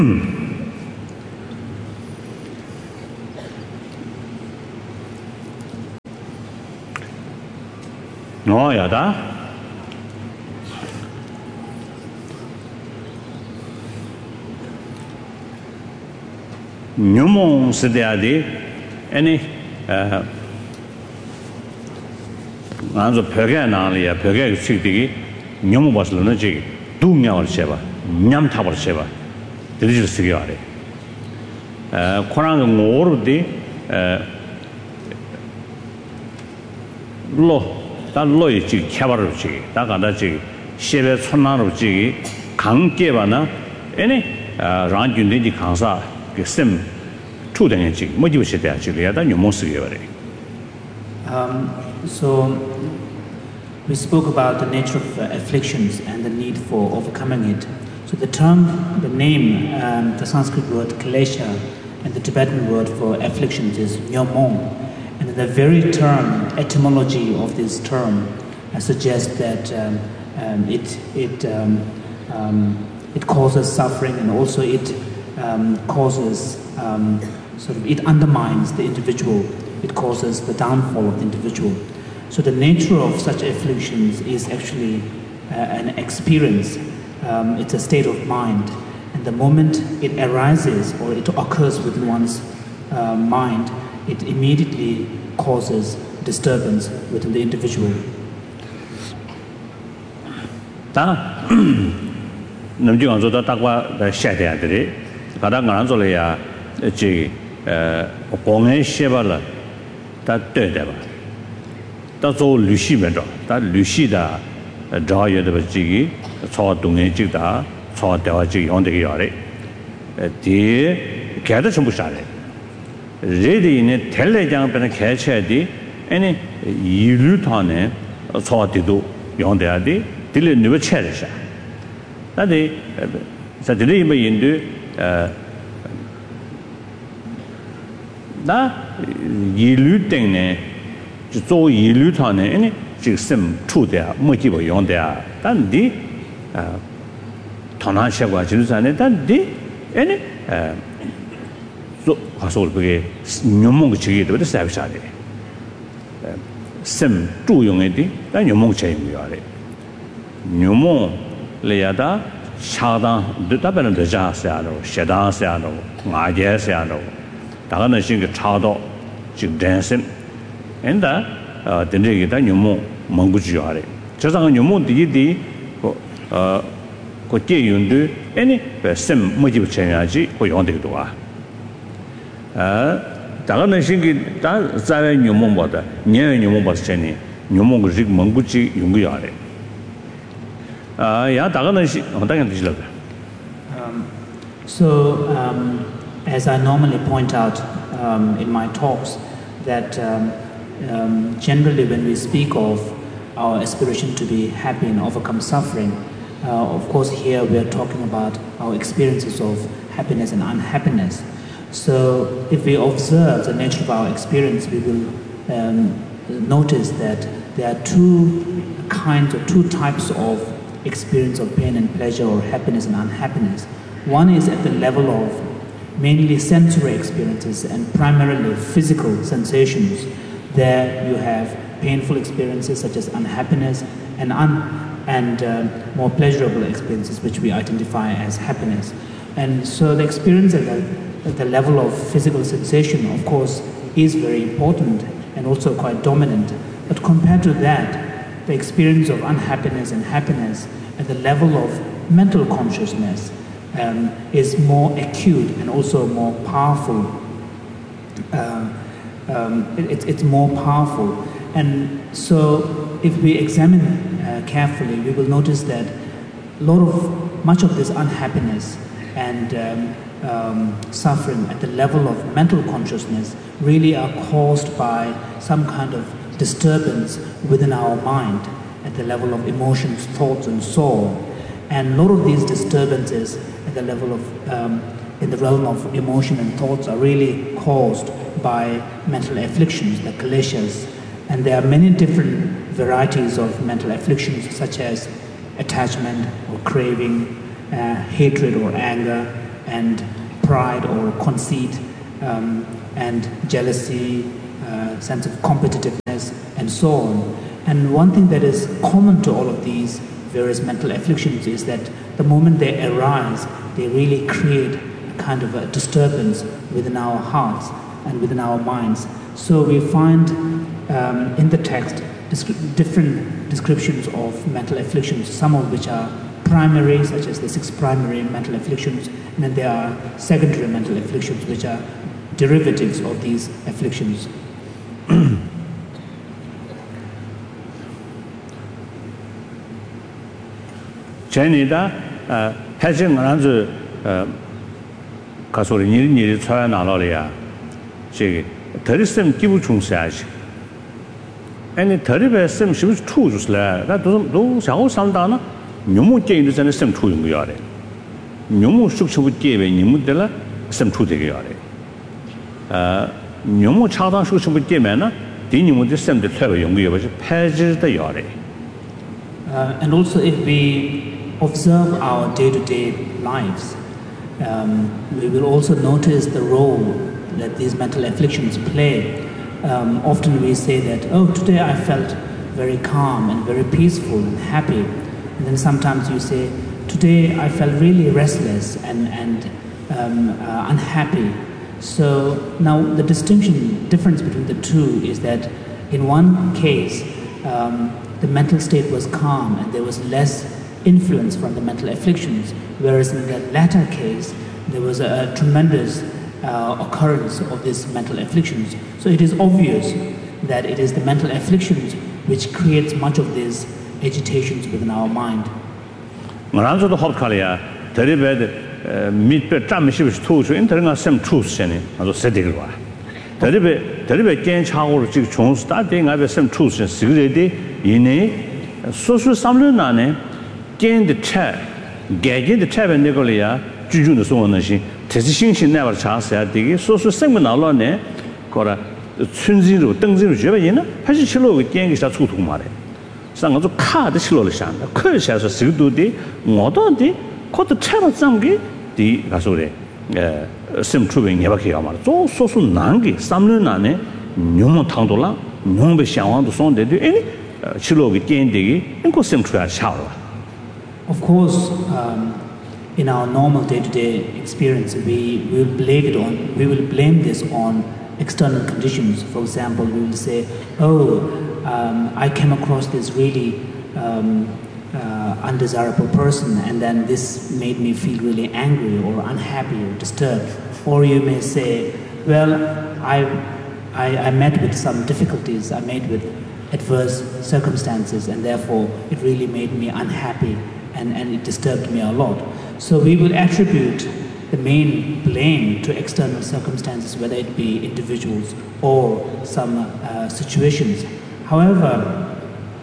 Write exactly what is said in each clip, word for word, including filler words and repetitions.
No, yada. Nyumon Sidiadi, any uh Anzo Perganalia, Perga Chitigi, Nyum was Lunaji, Dumia or Sheva, Nyam Tower Sheva, the little Sigari. Uh, Korang more the uh, Lo. 다 로이지 캐바르지 다가다지 셰베 촌나로지 강계바나 에네 란준데지 강사 그셈 투den지 모지부시대야 지리야다 뉴모스게버리 um so we spoke about the nature of uh, afflictions and the need for overcoming it. So the term, the name, um, the Sanskrit word klesha and the Tibetan word for afflictions is nyomon. And the very term, etymology of this term, uh, suggests that um, um, it it um, um, it causes suffering, and also it um, causes um, sort of it undermines the individual. It causes the downfall of the individual. So the nature of such afflictions is actually uh, an experience. Um, it's a state of mind, and the moment it arises or it occurs within one's uh, mind, it immediately causes disturbance within the individual. 다 남중앙 조다 딱과 샤대야들이 가다 간안솔이야 지 공연 셰발라 다 되대바 다조 루시면도 다 루시다 자여도 지기 초 동네 지다 초 대화지 용되게 요래 디 개도 전부 살래 레디네 텔레장 변에 개체디 아니 이루탄에 초디도 용돼야디 딜레 누베 체르샤 다디 사들이 뭐 인도 어나 이루땡네 조 이루탄에 아니 지금 투대야 뭐지고 용돼야 단디 아 전화셔가 지르산에 단디 아니 소 가서 그게 녀몽 지기도 돼 사비사래 심 주용에디 단 녀몽 체임이야래 녀몽 레야다 샤당 드다변은 되자세야로 셰다세야로 마제세야로 다가는 신게 차도 지금 댄심 엔다 어 된지기다 녀몽 멍구지야래 저상은 녀몽 디디 어 고제윤도 아니 심 뭐지 체야지 고 용되기도 와 아, 다가는 신기 다 자외 녀몽보다 녀 녀몽보다니 녀몽 그 멍구지 용구야래. 아, 야 다가는 시 당연 드실라. Um so um as I normally point out um in my talks that um, um generally when we speak of our aspiration to be happy and overcome suffering, uh, of course here we are talking about our experiences of happiness and unhappiness. So if we observe the nature of our experience, we will um, notice that there are two kinds or two types of experience of pain and pleasure or happiness and unhappiness. One is at the level of mainly sensory experiences and primarily physical sensations. There you have painful experiences such as unhappiness and, un and uh, more pleasurable experiences which we identify as happiness. And so the experience at the At the level of physical sensation, of course, is very important and also quite dominant. But compared to that, the experience of unhappiness and happiness at the level of mental consciousness um, is more acute and also more powerful. Uh, um, it, it's, it's more powerful. And so if we examine uh, carefully, we will notice that a lot of, much of this unhappiness and um, Um, suffering at the level of mental consciousness really are caused by some kind of disturbance within our mind at the level of emotions, thoughts and soul. And a lot of these disturbances at the level of, um, in the realm of emotion and thoughts are really caused by mental afflictions, the kleshas. And there are many different varieties of mental afflictions such as attachment or craving, uh, hatred or anger, and pride or conceit, um, and jealousy, uh, sense of competitiveness, and so on. And one thing that is common to all of these various mental afflictions is that the moment they arise, they really create a kind of a disturbance within our hearts and within our minds. So we find um, in the text different descriptions of mental afflictions, some of which are primary, such as the six primary mental afflictions, and then there are secondary mental afflictions, which are derivatives of these afflictions. Chinese, uh, having another 가서 일이 일이 쳐야 나눠야 제 더리스 기부 중세하지. 아니 더리베 셈 시부 투주스라. 나도 도 샤오 상다나 묘무 게임도 전에 셈 투인 거야. 묘무 숙축부 게임에 님들라 셈 투되게 하래. 아 묘무 차단 숙축부 게임에는 디님들 셈들 퇴가 연구해 봐서 패질도 하래. And also if we observe our day-to-day lives, um, we will also notice the role that these mental afflictions play. Um, often we say that, oh, today I felt very calm and very peaceful and happy. And then sometimes you say, today I felt really restless and, and um, uh, unhappy. So now the distinction, difference between the two is that in one case, um, the mental state was calm and there was less influence from the mental afflictions, whereas in the latter case, there was a, a tremendous uh, occurrence of these mental afflictions. So it is obvious that it is the mental afflictions which creates much of these agitations within our mind. 말한서도 헛칼이야. 대리베 밑배 짬미시비스 투수 인터넷가 셈 투스네. 아주 세대를 봐. 대리베 대리베 괜찮고 지금 종수 다대가 셈 투스 시그레디 이내 소수 삼년 안에 겐드 차 개개의 차에 내걸이야 주주는 소원하시 대시신신 내가 차서야 되게 소수 생문 나올네 거라 춘지로 등지로 줘봐이나 팔십칠로 겐기 사出土 말해 상가도 카드 실로를 샹다 커셔서 스도디 모도디 코드 차로 잠기 디 가소래 에 심추빈 예박해야 말 조 소수 난기 삼년 안에 뇽모 탕돌라 뇽베 샹왕도 손데디 에니 실로기 겐디기 인코 심추야 샤로. Of course, um, in our normal day-to-day experience, we will blame it on. We will blame this on external conditions. For example, we will say, "Oh, um, I came across this really um, uh, undesirable person, and then this made me feel really angry or unhappy or disturbed." Or you may say, "Well, I, I, I met with some difficulties. I met with adverse circumstances, and therefore it really made me unhappy." And, and it disturbed me a lot. So we will attribute the main blame to external circumstances, whether it be individuals or some uh, situations. However,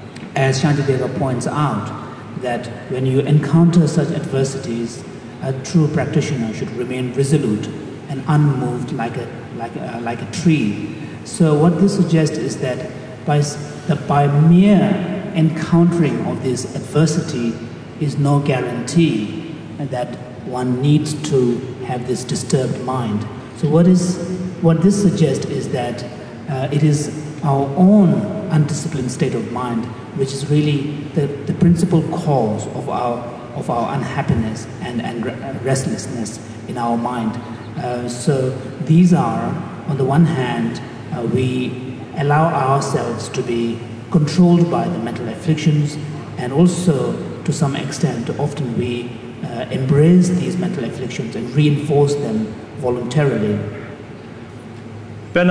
as Shantideva points out, that when you encounter such adversities, a true practitioner should remain resolute and unmoved like a, like a, like a tree. So what this suggests is that by, that by mere encountering of this adversity is no guarantee that one needs to have this disturbed mind. So what is what this suggests is that uh, it is our own undisciplined state of mind which is really the, the principal cause of our of our unhappiness and, and restlessness in our mind. Uh, so these are, on the one hand, uh, we allow ourselves to be controlled by the mental afflictions, and also to some extent, often we uh, embrace these mental afflictions and reinforce them voluntarily. Bena,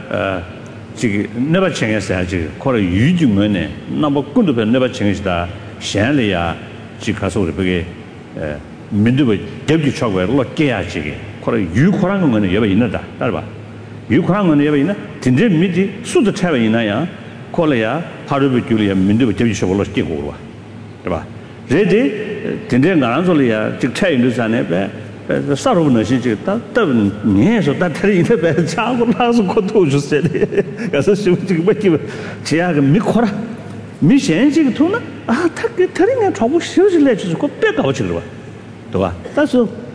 지금 never change 사지. 거래 유중면에 나뭐 군도 never change다. 샹리야 지가서 우리 그게 민두부 대비 처벌로 깨야지. 거래 유코라는 거는 여봐 있는다. 따라봐. 유코라는 거는 여봐 있나? 진짜 미디 수도 차가 있나야. 거래야 바로비 줄이야 민두부 대비 처벌로 깨고 와. 봐. 제데 진짜 나랑 소리야. 즉 차이는 자네 배. 사로는 시지 다 더는 니에서 다 틀리는데 배 차고 나서 고토 주세요. 그래서 지금 뭐 지금 제가 미코라 미션지 통나 아 타게 틀리면 저거 쉬어질래 주고 빼가 오지 그러 봐. 봐. 그래서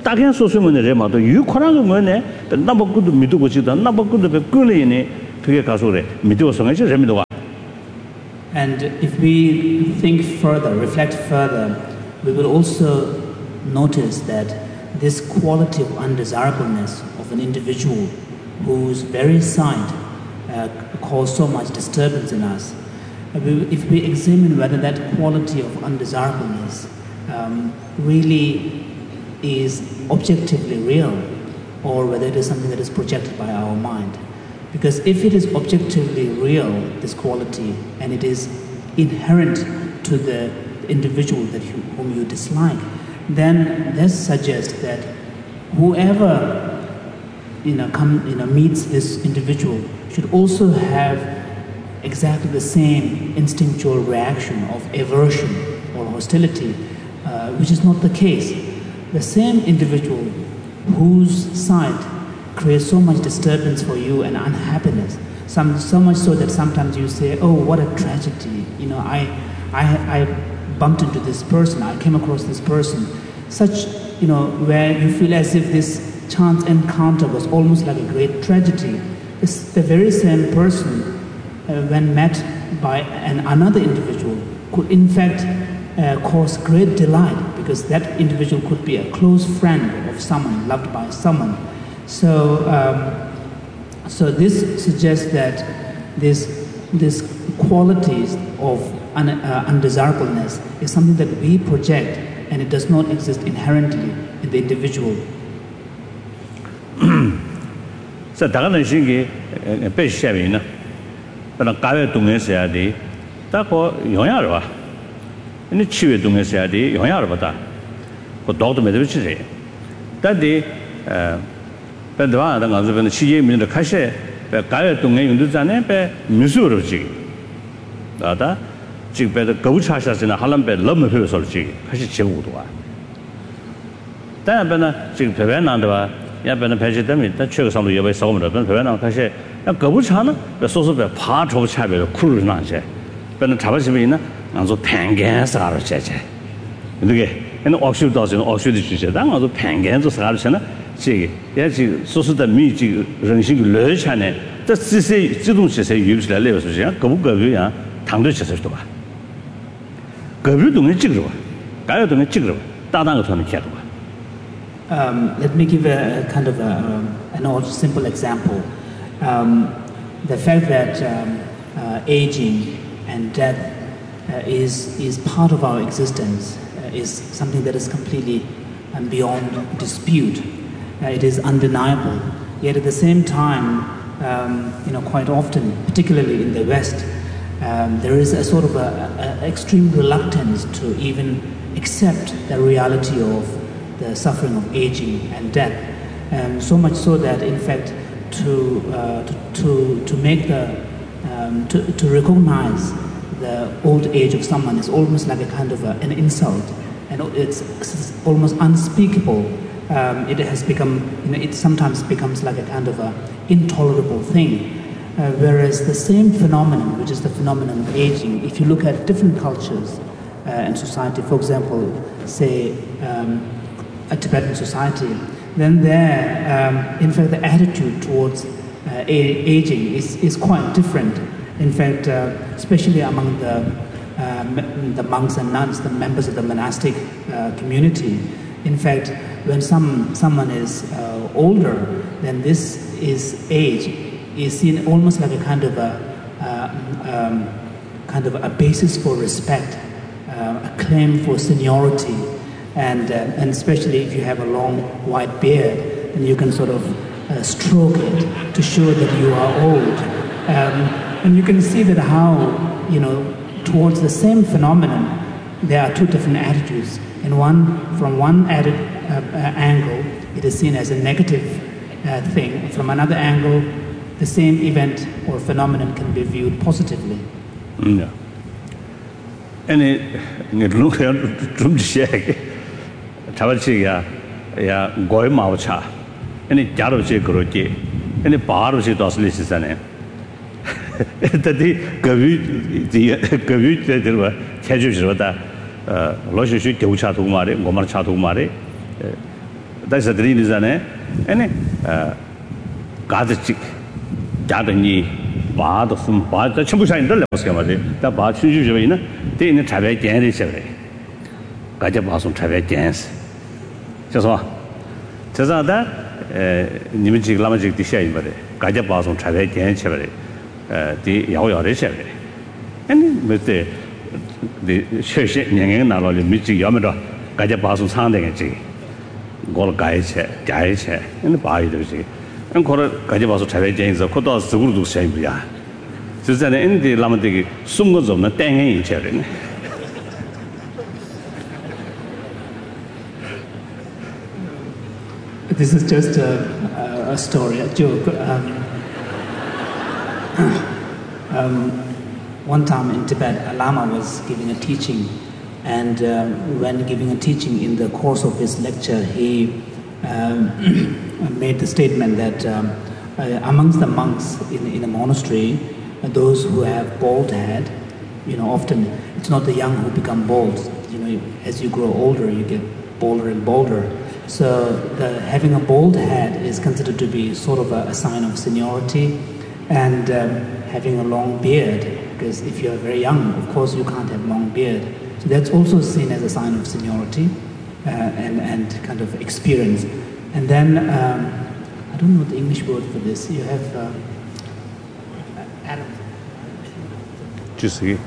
딱한 소수문에 레마도 유코라는 거네 나버고도 믿고 지다 나버고도 그걸이네 그게 가서래 믿고 성에서 레미도가 And if we think further, reflect further, we will also notice that this quality of undesirableness of an individual whose very sight uh, cause so much disturbance in us, if we examine whether that quality of undesirableness um, really is objectively real or whether it is something that is projected by our mind. Because if it is objectively real, this quality, and it is inherent to the individual that you, whom you dislike, then this suggests that whoever you know, come, you know, meets this individual should also have exactly the same instinctual reaction of aversion or hostility, uh, which is not the case. The same individual whose sight creates so much disturbance for you and unhappiness, some, so much so that sometimes you say, oh, what a tragedy, you know, I, I, I bumped into this person, I came across this person, such, you know, where you feel as if this chance encounter was almost like a great tragedy. It's the very same person, uh, when met by an, another individual, could in fact uh, cause great delight, because that individual could be a close friend of someone, loved by someone. So, um, so this suggests that this, this qualities of un, uh, undesirableness is something that we project, and it does not exist inherently in the individual. So, 다른 신기 배시하면은, 그러나 가외 동에서야 돼. 다고 영향을 봐. 근데 치외 동에서야 돼. 영향을 받아. 그 도도 매듭치지.但是 어 배도와 당 가서는 시제민의 카셰 가외 동에 용도자네 배 미수로지. 나다 지금 배도 거부차샤스나 할람배 너무 회서로지. 카시 제고도 와.但是呢지금 배배난도와 야배는 배제되면 다 최고상도 여배 싸움을 하면 배배난 카시 거부차는 소소배 파초 차별 쿨나제. 배는 잡아지면 있나? 안서 팽겐스 가르 제제. 이게 근데 억슈도서 억슈도 주제 당아서 팽겐스 가르 잖아. 这个也是说是的密集人性的热情呢，这这些这种这些有起来来说是各不各别样，谈对其实多吧。各别东西这个吧，各个东西这个吧，大单个团的看多吧。 Um, let me give a, a kind of a, um, an old simple example. Um, the fact that um, uh, aging and death uh, is is part of our existence uh, is something that is completely um, beyond dispute. Uh, it is undeniable. Yet at the same time, um, you know, quite often, particularly in the West, um, there is a sort of a, a extreme reluctance to even accept the reality of the suffering of aging and death. Um, so much so that, in fact, to uh, to, to to make the um, to to recognize the old age of someone is almost like a kind of a, an insult, and it's, it's almost unspeakable. Um, it has become, you know, it sometimes becomes like a kind of a intolerable thing. Uh, whereas the same phenomenon, which is the phenomenon of aging, if you look at different cultures uh, and society, for example, say um, a Tibetan society, then there, um, in fact, the attitude towards uh, aging is, is quite different. In fact, uh, especially among the, uh, the monks and nuns, the members of the monastic uh, community, in fact, when some someone is uh, older, then this is age is seen almost like a kind of a uh, um, kind of a basis for respect, uh, a claim for seniority, and uh, and especially if you have a long white beard, then you can sort of uh, stroke it to show that you are old, um, and you can see that how, you know, towards the same phenomenon, there are two different attitudes. In one, from one added uh, uh, angle, it is seen as a negative uh, thing. From another angle, the same event or phenomenon can be viewed positively. Yeah. And it, it look at drum shake. Tabachiga, ya goy maucha. And it jaro che groke. And it bar she does list an name. That the Gavu, the Gavu, there were casual. 呃，老许许狗茶图马的，我们的茶图马的，呃， that's the reason, and Gazachic, Jadani, Bad, some Bad, the Chabusan, the Lemoscamade, the Bad Sujuvina, they in the Travet Janis. Gajabasum Travet Jans. Just what? Just that, Nimiji Lamajic Dishay, but Gajabasum Travet Jan Chevere, the Yao Chevere. And with the the church in Nalo, Michi Yamada, Gajabasum Sanding, Gold Gaiche, Gaiche, and the Baidu. And call it Gajabasu Travet Jans, of Kotas, the Urdu Shambia. So then in the Lamati, Sungos of the Tang Cherin. This is just a, a story, a joke. Um, um, one time in Tibet, a Lama was giving a teaching, and um, when giving a teaching in the course of his lecture, he um, made the statement that um, uh, amongst the monks in, in a monastery, uh, those who have bald head, you know, often it's not the young who become bald. You know, as you grow older, you get bolder and bolder. So the, having a bald head is considered to be sort of a, a sign of seniority, and um, having a long beard, because if you're very young, of course you can't have long beard. So that's also seen as a sign of seniority uh, and, and kind of experience. And then, um, I don't know the English word for this, you have uh, Adam. Just see.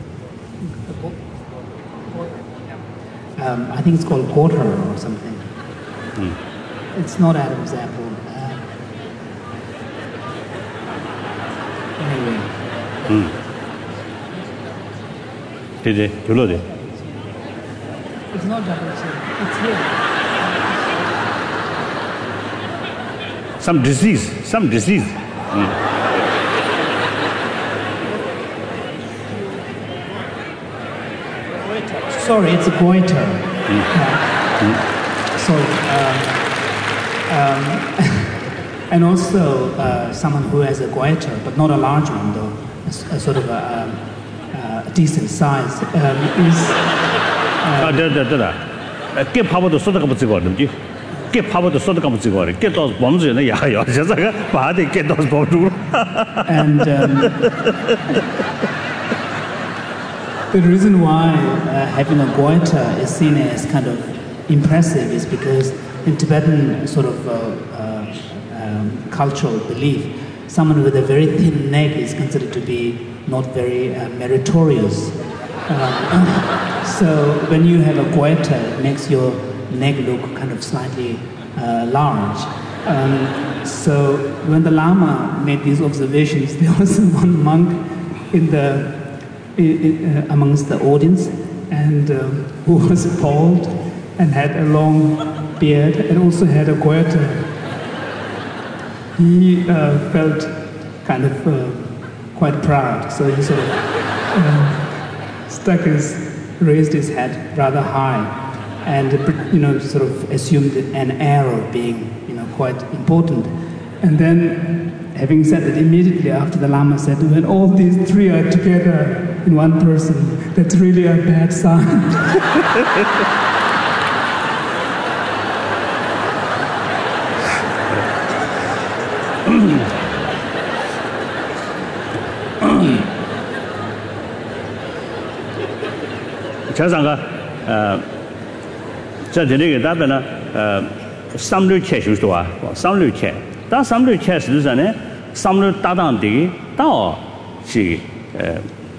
Um, I think it's called quarter or something. Mm. It's not Adam's apple. Uh, anyway. Mm. Did it? You know it? It's not double chin. It's here. Some disease. Some disease. Mm. Sorry, it's a goiter. Mm. Uh, mm. Sorry. Uh, um, and also uh, someone who has a goiter, but not a large one though, a, a sort of a, a, a decent size, um, is... Ah, da, da, da, da. Get power to sort of come to God, get power to sort of come to God, get those bombs in the yard, just like a body, get those bombs. And... Um, the reason why uh, having a goiter is seen as kind of impressive is because in Tibetan sort of uh, uh, um, cultural belief, someone with a very thin neck is considered to be not very uh, meritorious. Uh, so when you have a goiter, it makes your neck look kind of slightly uh, large. Um, so when the Lama made these observations, there was one monk in the In, uh, amongst the audience, and um, who was bald and had a long beard and also had a goiter. He uh, felt kind of uh, quite proud, so he sort of uh, stuck his, raised his head rather high, and you know sort of assumed an air of being you know quite important. And then, having said that, immediately after the Lama said, when all these three are together in one person, that's really a bad sign. 자상가 어 저들에게 답변은 어 삼류 체슈도아 삼류 체 다 삼류 체스잖아요 삼류 따당되기 다시 에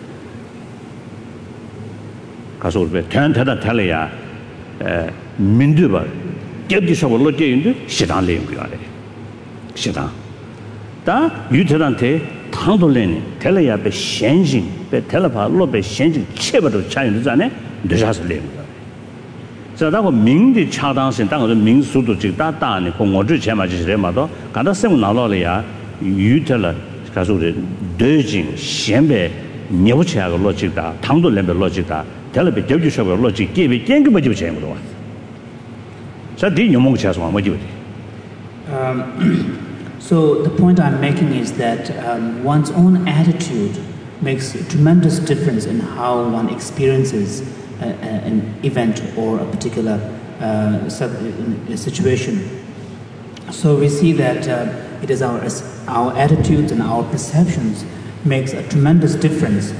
가서 우리 대한테다 달려야 에 민두바 접지셔버 로제인데 시당 내용 그래 시당 다 유태한테 당돌내니 달려야 배 현진 배 텔레파 로배 현진 체버도 차이잖아요 늦어서 내용 자, 다고 민의 차당性当然民速度最大大呢，跟我之前嘛就是嘛都，看到什么拿到了呀，遇到了，他说的对劲，先别牛起来个逻辑的，汤都那边逻辑的，他那边就就是个逻辑，这边整个不就全部了，这第一梦想说我就的。 Um, so the point I'm making is that um, one's own attitude makes a tremendous difference in how one experiences an event or a particular uh, situation. So we see that uh, it is our, our attitudes and our perceptions makes a tremendous difference